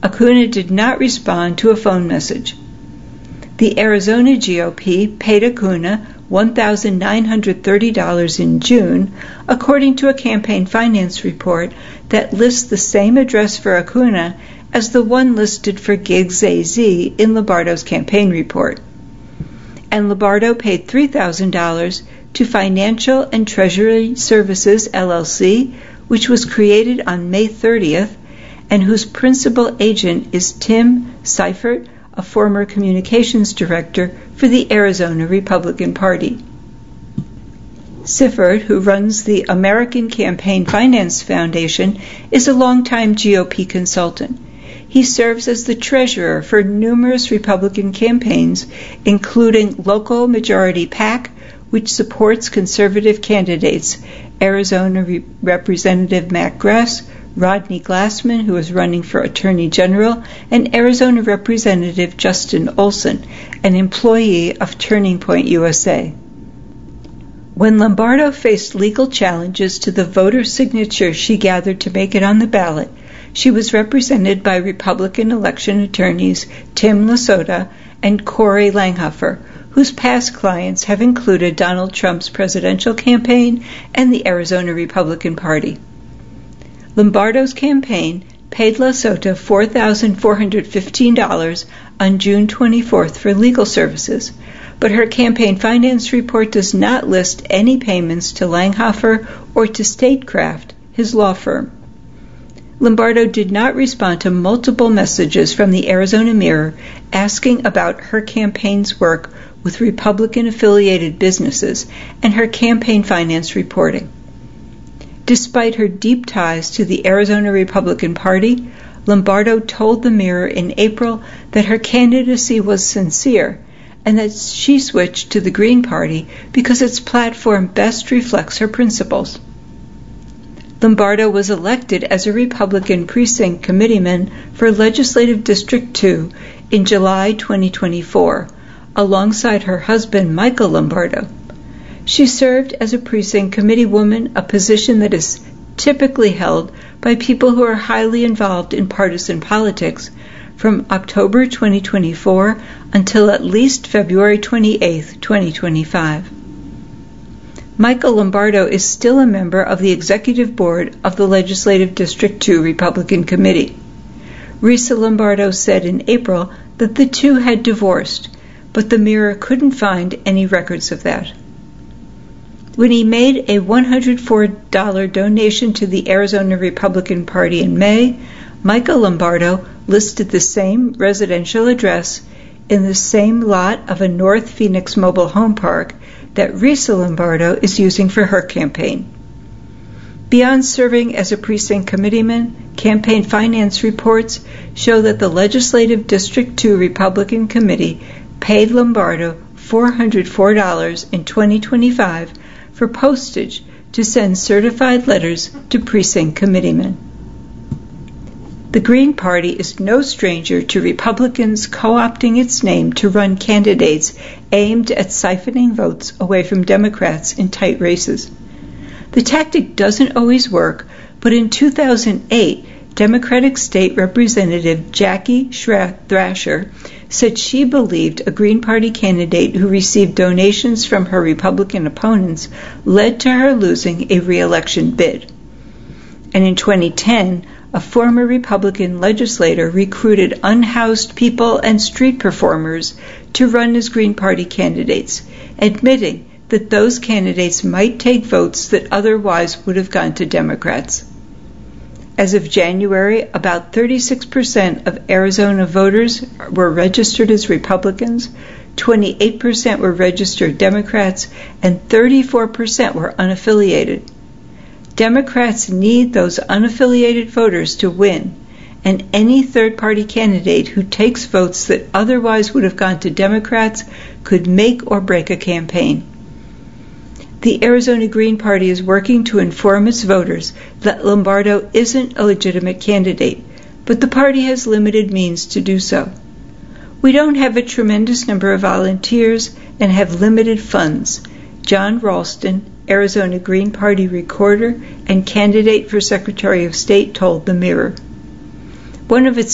Acuna did not respond to a phone message. The Arizona GOP paid Acuna $1,930 in June, according to a campaign finance report that lists the same address for Acuna as the one listed for Giggs AZ in Lombardo's campaign report. And Lombardo paid $3,000 to Financial and Treasury Services, LLC, which was created on May 30th, and whose principal agent is Tim Seifert, a former communications director for the Arizona Republican Party. Seifert, who runs the American Campaign Finance Foundation, is a longtime GOP consultant. He serves as the treasurer for numerous Republican campaigns, including Local Majority PAC, which supports conservative candidates, Arizona Representative Matt Gress, Rodney Glassman, who is running for Attorney General, and Arizona Representative Justin Olson, an employee of Turning Point USA. When Lombardo faced legal challenges to the voter signatures she gathered to make it on the ballot, she was represented by Republican election attorneys Tim Lasota and Corey Langhofer, whose past clients have included Donald Trump's presidential campaign and the Arizona Republican Party. Lombardo's campaign paid Lasota $4,415 on June 24th for legal services, but her campaign finance report does not list any payments to Langhofer or to Statecraft, his law firm. Lombardo did not respond to multiple messages from the Arizona Mirror asking about her campaign's work with Republican-affiliated businesses and her campaign finance reporting. Despite her deep ties to the Arizona Republican Party, Lombardo told the Mirror in April that her candidacy was sincere and that she switched to the Green Party because its platform best reflects her principles. Lombardo was elected as a Republican precinct committeeman for Legislative District 2 in July 2024, alongside her husband Michael Lombardo. She served as a precinct committeewoman, a position that is typically held by people who are highly involved in partisan politics, from October 2024 until at least February 28, 2025. Michael Lombardo is still a member of the executive board of the Legislative District 2 Republican Committee. Risa Lombardo said in April that the two had divorced, but the Mirror couldn't find any records of that. When he made a $104 donation to the Arizona Republican Party in May, Michael Lombardo listed the same residential address in the same lot of a North Phoenix mobile home park that Risa Lombardo is using for her campaign. Beyond serving as a precinct committeeman, campaign finance reports show that the Legislative District 2 Republican Committee paid Lombardo $404 in 2025 for postage to send certified letters to precinct committeemen. The Green Party is no stranger to Republicans co-opting its name to run candidates aimed at siphoning votes away from Democrats in tight races. The tactic doesn't always work, but in 2008, Democratic State Representative Jackie Thrasher said she believed a Green Party candidate who received donations from her Republican opponents led to her losing a re-election bid. And in 2010, a former Republican legislator recruited unhoused people and street performers to run as Green Party candidates, admitting that those candidates might take votes that otherwise would have gone to Democrats. As of January, about 36% of Arizona voters were registered as Republicans, 28% were registered Democrats, and 34% were unaffiliated. Democrats need those unaffiliated voters to win, and any third-party candidate who takes votes that otherwise would have gone to Democrats could make or break a campaign. The Arizona Green Party is working to inform its voters that Lombardo isn't a legitimate candidate, but the party has limited means to do so. We don't have a tremendous number of volunteers and have limited funds, John Ralston, Arizona Green Party recorder and candidate for Secretary of State, told the Mirror. One of its